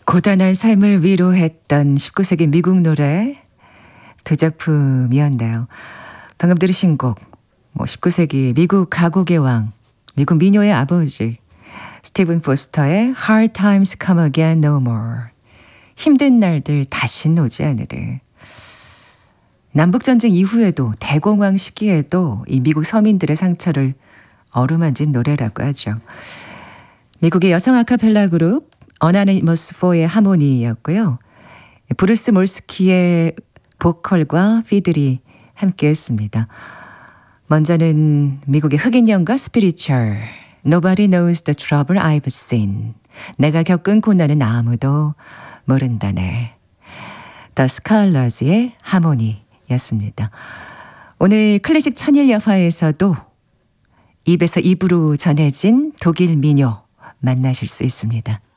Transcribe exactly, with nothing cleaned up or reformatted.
고단한 삶을 위로했던 십구 세기 미국 노래 두 작품이었네요. 방금 들으신 곡, 뭐 십구 세기 미국 가곡의 왕, 미국 민요의 아버지 스티븐 포스터의 Hard Times Come Again No More. 힘든 날들 다신 오지 않으리. 남북전쟁 이후에도 대공황 시기에도 이 미국 서민들의 상처를 어루만진 노래라고 하죠. 미국의 여성 아카펠라 그룹 어나니머스 포의 하모니였고요. 브루스 몰스키의 보컬과 피들이 함께했습니다. 먼저는 미국의 흑인 연가 스피리추얼 Nobody knows the trouble I've seen. 내가 겪은 고난은 아무도 모른다네. The Scholars*의 하모니였습니다. 오늘 클래식 천일여화에서도 입에서 입으로 전해진 독일 민요 만나실 수 있습니다.